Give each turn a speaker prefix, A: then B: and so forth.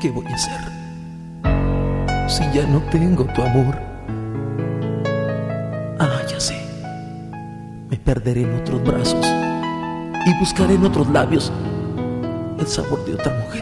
A: ¿qué voy a hacer si ya no tengo tu amor? Ah, ya sé, me perderé en otros brazos y buscaré en otros labios el sabor de otra mujer.